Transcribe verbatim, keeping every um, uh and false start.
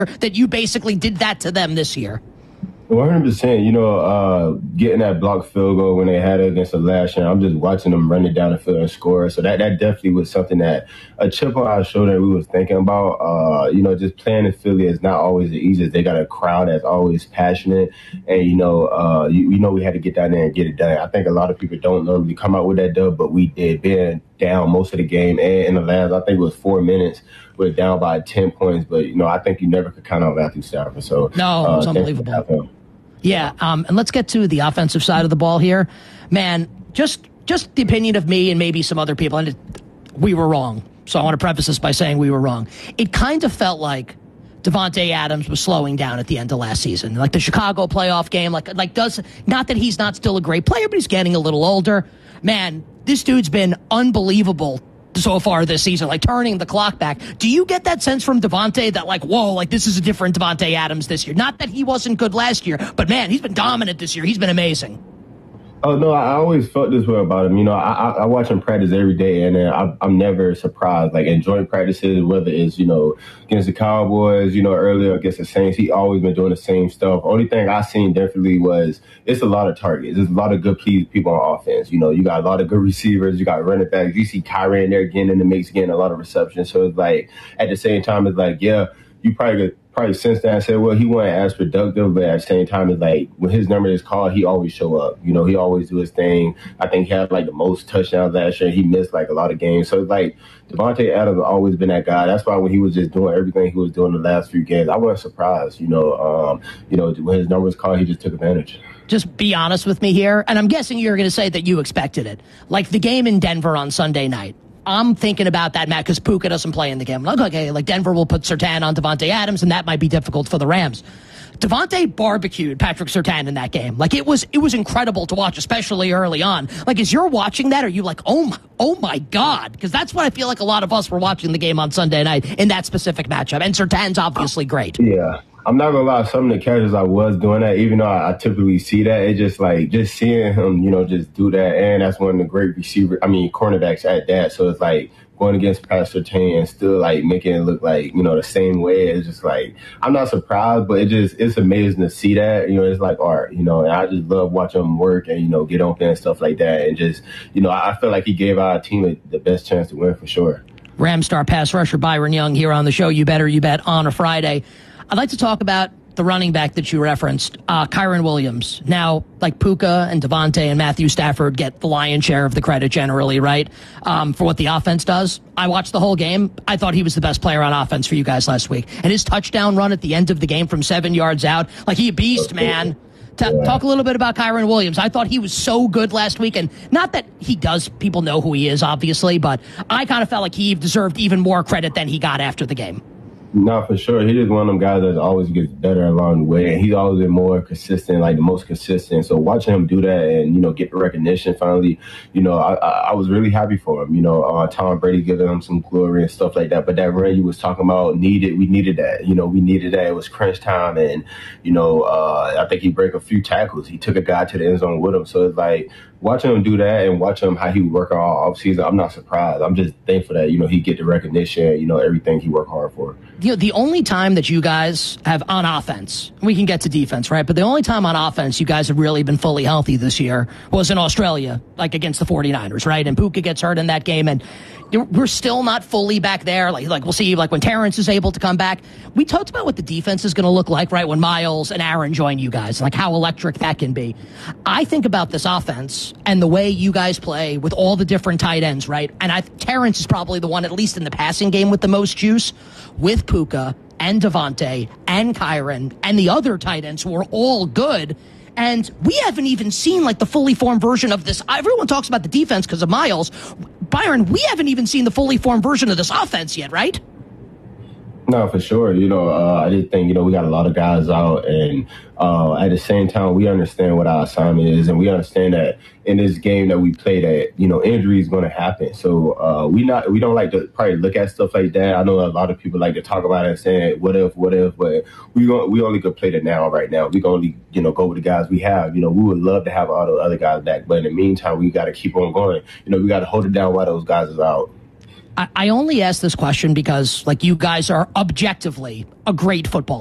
that you basically did that to them this year? one hundred percent. You know, uh, getting that blocked field goal when they had it against the last year, I'm just watching them run it down the field and score. So that, that definitely was something that a chip on our shoulder we was thinking about. Uh, you know, just playing in Philly is not always the easiest. They got a crowd that's always passionate. And, you know, uh, you, you know we had to get down there and get it done. I think a lot of people don't normally come out with that dub, but we did. Being down most of the game and in the last, I think it was four minutes, we're down by ten points. But, you know, I think you never could count on Matthew Stafford. So, no, it was uh, unbelievable. Yeah, um, and let's get to the offensive side of the ball here. Man, just just the opinion of me and maybe some other people, and it, we were wrong. So I want to preface this by saying we were wrong. It kind of felt like Davante Adams was slowing down at the end of last season. Like the Chicago playoff game, like like does not that he's not still a great player, but he's getting a little older. Man, this dude's been unbelievable so far this season, like turning the clock back. Do you get that sense from Davante that like, whoa, like this is a different Davante Adams this year? Not that he wasn't good last year, but man, he's been dominant this year. He's been amazing. Oh, no, I always felt this way about him. You know, I, I watch him practice every day, and I, I'm never surprised. Like, in joint practices, whether it's, you know, against the Cowboys, you know, earlier against the Saints, he always been doing the same stuff. Only thing I seen definitely was it's a lot of targets. There's a lot of good people on offense. You know, you got a lot of good receivers. You got running backs. You see Kyrie in there getting in the mix, getting a lot of receptions. So it's like, at the same time, it's like, yeah, you probably could probably since then I said, well, he wasn't as productive, but at the same time, it's like when his number is called, he always show up. You know, he always do his thing. I think he had like the most touchdowns last year. He missed like a lot of games. So it's like Davante Adams has always been that guy. That's why when he was just doing everything he was doing the last few games, I wasn't surprised. You know, um, you know, when his number was called, he just took advantage. Just be honest with me here, and I'm guessing you're going to say that you expected it. Like the game in Denver on Sunday night. I'm thinking about that, Matt, because Puka doesn't play in the game. Like, okay, like Denver will put Surtain on Davante Adams, and that might be difficult for the Rams. Davante barbecued Patrick Surtain in that game. Like it was, it was incredible to watch, especially early on. Like as you're watching that, are you like, oh my, oh my God? Because that's what I feel like a lot of us were watching the game on Sunday night in that specific matchup. And Surtain's obviously great. Yeah. I'm not gonna lie, some of the catches I was doing that, even though I, I typically see that, it just like just seeing him, you know, just do that, and that's one of the great receivers. I mean, cornerbacks at that. So it's like going against Patrick Surtain and still like making it look like, you know, the same way. It's just like I'm not surprised, but it just it's amazing to see that. You know, it's like art. You know, and I just love watching him work and you know get open and stuff like that, and just you know I feel like he gave our team the best chance to win for sure. Ram star pass rusher Byron Young here on the show. You better you bet on a Friday. I'd like to talk about the running back that you referenced, uh, Kyren Williams. Now, like Puka and Davante and Matthew Stafford get the lion's share of the credit generally, right, um, for what the offense does. I watched the whole game. I thought he was the best player on offense for you guys last week. And his touchdown run at the end of the game from seven yards out, like he a beast, man. T- yeah. Talk a little bit about Kyren Williams. I thought he was so good last week, and not that he does, people know who he is, obviously, but I kind of felt like he deserved even more credit than he got after the game. No, for sure. He's just one of them guys that always gets better along the way. And he's always been more consistent, like the most consistent. So watching him do that and, you know, get the recognition finally, you know, I, I was really happy for him. You know, uh, Tom Brady giving him some glory and stuff like that. But that run you was talking about, needed, we needed that. You know, we needed that. It was crunch time. And, you know, uh, I think he broke a few tackles. He took a guy to the end zone with him. So it's like, watching him do that and watching him how he would work all offseason, I'm not surprised. I'm just thankful that, you know, he get the recognition, you know, everything he worked hard for. You know, the only time that you guys have on offense, we can get to defense, right? But the only time on offense you guys have really been fully healthy this year was in Australia, like against the forty-niners, right? And Puka gets hurt in that game, and we're still not fully back there. Like, like we'll see, like when Terrence is able to come back. We talked about what the defense is going to look like, right, when Miles and Aaron join you guys, like how electric that can be. I think about this offense and the way you guys play with all the different tight ends, right? And I Terrence is probably the one, at least in the passing game, with the most juice, with Puka and Davante and Kyren and the other tight ends who are all good. And we haven't even seen like the fully formed version of this. Everyone talks about the defense because of Miles. Byron, we haven't even seen the fully formed version of this offense yet, right? No, for sure. You know, uh, I just think, you know, we got a lot of guys out, and uh, at the same time, we understand what our assignment is, and we understand that in this game that we play that, you know, injury is going to happen. So uh, we not we don't like to probably look at stuff like that. I know a lot of people like to talk about it and say, what if, what if, but we going we only could play the now right now. We can only, you know, go with the guys we have. You know, we would love to have all the other guys back, but in the meantime, we got to keep on going. You know, we got to hold it down while those guys is out. I, I only ask this question because, like, you guys are objectively a great football